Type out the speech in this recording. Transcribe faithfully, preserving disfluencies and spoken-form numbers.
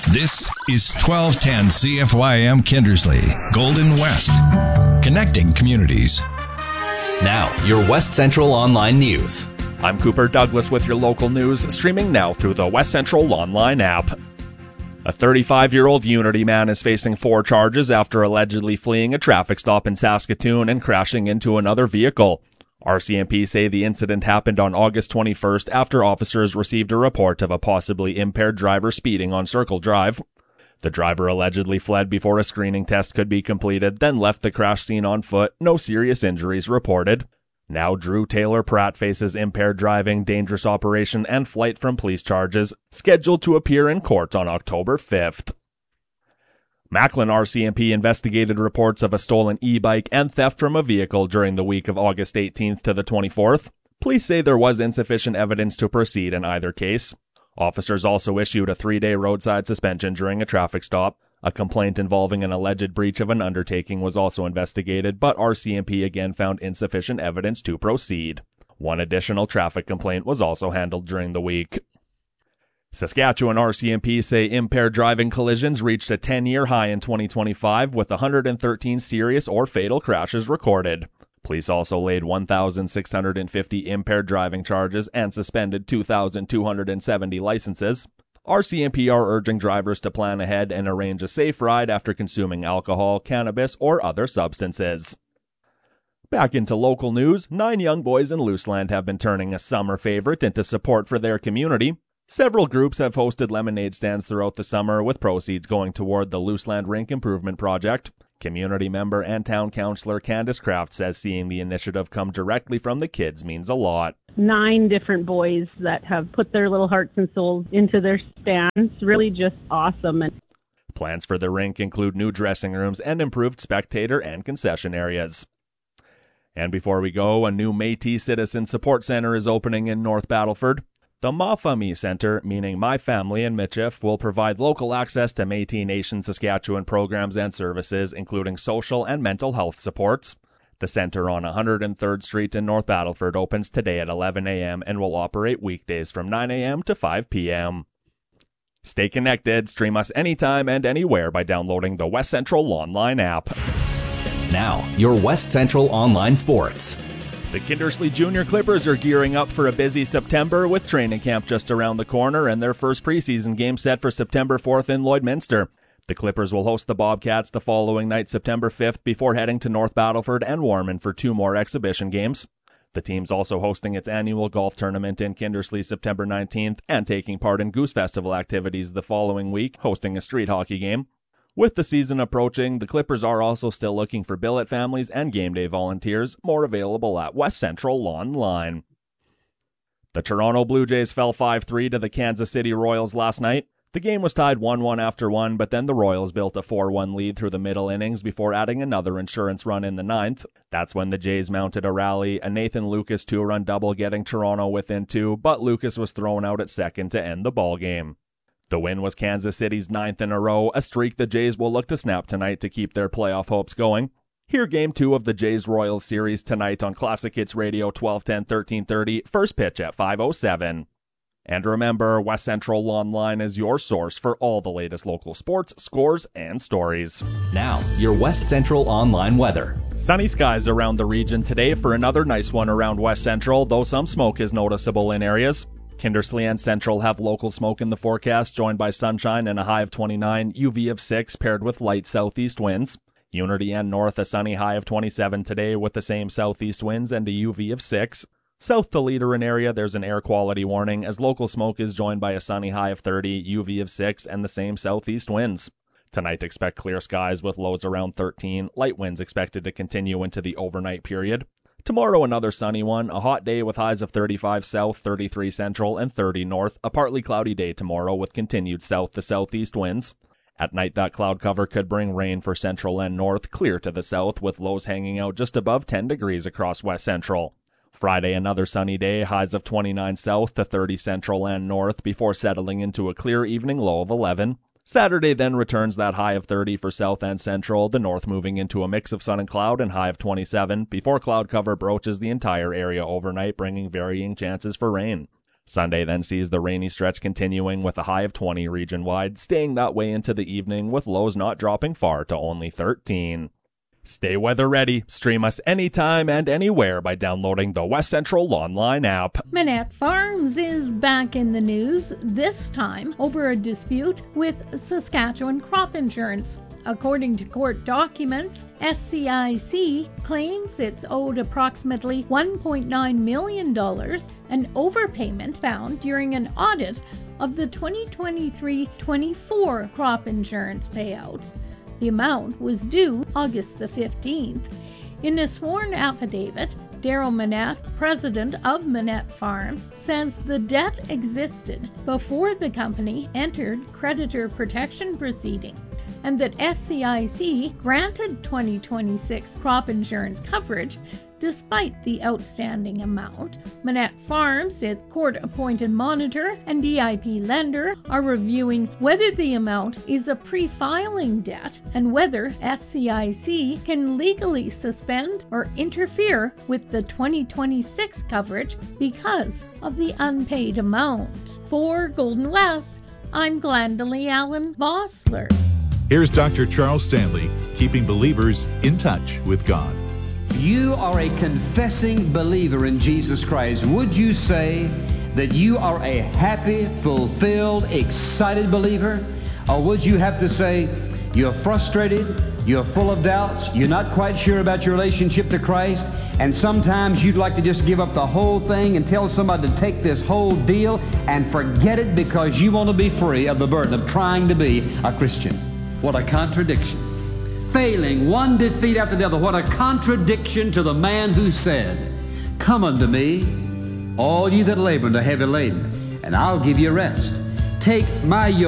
This is twelve ten C F Y M Kindersley, Golden West, connecting communities. Now, your West Central Online News. I'm Cooper Douglas with your local news, streaming now through the West Central Online app. A thirty-five-year-old Unity man is facing four charges after allegedly fleeing a traffic stop in Saskatoon and crashing into another vehicle. R C M P say the incident happened on August twenty-first after officers received a report of a possibly impaired driver speeding on Circle Drive. The driver allegedly fled before a screening test could be completed, then left the crash scene on foot. No serious injuries reported. Now Drew Taylor Pratt faces impaired driving, dangerous operation, and flight from police charges, scheduled to appear in court on October fifth. Macklin R C M P investigated reports of a stolen e-bike and theft from a vehicle during the week of August eighteenth to the twenty-fourth. Police say there was insufficient evidence to proceed in either case. Officers also issued a three-day roadside suspension during a traffic stop. A complaint involving an alleged breach of an undertaking was also investigated, but R C M P again found insufficient evidence to proceed. One additional traffic complaint was also handled during the week. Saskatchewan R C M P say impaired driving collisions reached a ten-year high in twenty twenty-five with one hundred thirteen serious or fatal crashes recorded. Police also laid one thousand six hundred fifty impaired driving charges and suspended two thousand two hundred seventy licenses. R C M P are urging drivers to plan ahead and arrange a safe ride after consuming alcohol, cannabis, or other substances. Back into local news, nine young boys in Luseland have been turning a summer favorite into support for their community. Several groups have hosted lemonade stands throughout the summer, with proceeds going toward the Luseland Rink Improvement Project. Community member and town councillor Candice Kraft says seeing the initiative come directly from the kids means a lot. Nine different boys that have put their little hearts and souls into their stands. Really just awesome. Plans for the rink include new dressing rooms and improved spectator and concession areas. And before we go, a new Métis Citizen Support Center is opening in North Battleford. The Ma Famille Center, meaning My Family in Michif, will provide local access to Métis Nation Saskatchewan programs and services, including social and mental health supports. The center on one hundred third Street in North Battleford opens today at eleven a.m. and will operate weekdays from nine a.m. to five p.m. Stay connected. Stream us anytime and anywhere by downloading the West Central Online app. Now, your West Central Online Sports. The Kindersley Junior Clippers are gearing up for a busy September with training camp just around the corner and their first preseason game set for September fourth in Lloydminster. The Clippers will host the Bobcats the following night, September fifth, before heading to North Battleford and Warman for two more exhibition games. The team's also hosting its annual golf tournament in Kindersley September nineteenth and taking part in Goose Festival activities the following week, hosting a street hockey game. With the season approaching, the Clippers are also still looking for billet families and game day volunteers, more available at West Central Online. The Toronto Blue Jays fell five three to the Kansas City Royals last night. The game was tied one one after one, but then the Royals built a four one lead through the middle innings before adding another insurance run in the ninth. That's when the Jays mounted a rally, a Nathan Lucas two-run double getting Toronto within two, but Lucas was thrown out at second to end the ballgame. The win was Kansas City's ninth in a row, a streak the Jays will look to snap tonight to keep their playoff hopes going. Hear Game two of the Jays-Royals series tonight on Classic Hits Radio twelve ten, thirteen thirty, first pitch at five oh seven. And remember, West Central Online is your source for all the latest local sports, scores, and stories. Now, your West Central Online weather. Sunny skies around the region today for another nice one around West Central, though some smoke is noticeable in areas. Kindersley and Central have local smoke in the forecast, joined by sunshine and a high of twenty-nine, U V of six, paired with light southeast winds. Unity and North, a sunny high of twenty-seven today with the same southeast winds and a U V of six. South to Leaderin area, there's an air quality warning, as local smoke is joined by a sunny high of thirty, U V of six, and the same southeast winds. Tonight, expect clear skies with lows around thirteen, light winds expected to continue into the overnight period. Tomorrow, another sunny one, a hot day with highs of thirty-five south, thirty-three central, and thirty north, a partly cloudy day tomorrow with continued south to southeast winds. At night, that cloud cover could bring rain for central and north, clear to the south, with lows hanging out just above ten degrees across west central. Friday, another sunny day, highs of twenty-nine south to thirty central and north, before settling into a clear evening low of eleven. Saturday then returns that high of thirty for south and central, the north moving into a mix of sun and cloud and high of twenty-seven, before cloud cover broaches the entire area overnight, bringing varying chances for rain. Sunday then sees the rainy stretch continuing with a high of twenty region-wide, staying that way into the evening with lows not dropping far to only thirteen. Stay weather ready. Stream us anytime and anywhere by downloading the West Central Online app. Manette Farms is back in the news, this time over a dispute with Saskatchewan Crop Insurance. According to court documents, S C I C claims it's owed approximately one point nine million dollars, an overpayment found during an audit of the twenty twenty-three twenty-four crop insurance payouts. The amount was due August the fifteenth. In a sworn affidavit, Daryl Manette, president of Manette Farms, says the debt existed before the company entered creditor protection proceedings, and that S C I C granted twenty twenty-six crop insurance coverage despite the outstanding amount. Manette Farms, its court-appointed monitor and D I P lender, are reviewing whether the amount is a pre-filing debt and whether S C I C can legally suspend or interfere with the twenty twenty-six coverage because of the unpaid amount. For Golden West, I'm Glendalee Allen Vossler. Here's Doctor Charles Stanley, keeping believers in touch with God. You are a confessing believer in Jesus Christ. Would you say that you are a happy, fulfilled, excited believer? Or would you have to say you're frustrated, you're full of doubts, you're not quite sure about your relationship to Christ, and sometimes you'd like to just give up the whole thing and tell somebody to take this whole deal and forget it because you want to be free of the burden of trying to be a Christian? What a contradiction. Failing one defeat after the other. What a contradiction to the man who said, "Come unto me, all ye that labor and are heavy laden, and I'll give you rest. Take my yoke